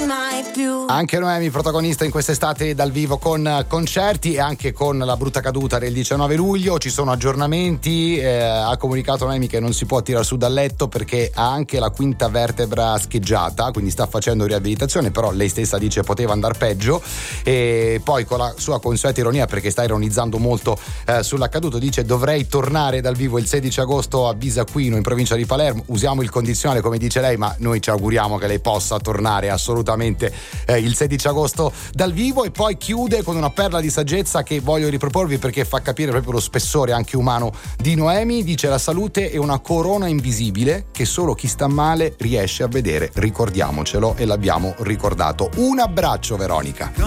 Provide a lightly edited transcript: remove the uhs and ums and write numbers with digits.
mai più. Anche Noemi protagonista in quest'estate dal vivo con concerti e anche con la brutta caduta del 19 luglio. Ci sono aggiornamenti, ha comunicato Noemi che non si può tirare su dal letto perché ha anche la quinta vertebra scheggiata, quindi sta facendo riabilitazione, però lei stessa dice poteva andare peggio. E poi con la sua consueta ironia, perché sta ironizzando molto sull'accaduto, dice dovrei tornare dal vivo il 16 agosto a Bisaquino in provincia di Palermo. Usiamo il condizionale come dice lei, ma noi ci auguriamo che lei possa tornare assolutamente il 16 agosto dal vivo. E poi chiude con una perla di saggezza che voglio riproporvi perché fa capire proprio lo spessore anche umano di Noemi. Dice: la salute è una corona invisibile che solo chi sta male riesce a vedere, ricordiamocelo, e l'abbiamo ricordato. Un abbraccio, Veronica.